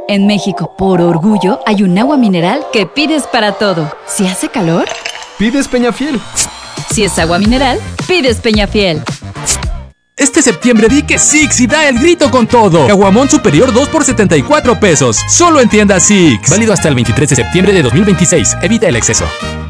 En México, por orgullo, hay un agua mineral que pides para todo. Si hace calor, pides Peñafiel. Si es agua mineral, pides Peñafiel. Este septiembre di que Six y da el grito con todo. Caguamón superior 2 por 74 pesos. Solo en tiendas Six. Válido hasta el 23 de septiembre de 2026. Evita el exceso.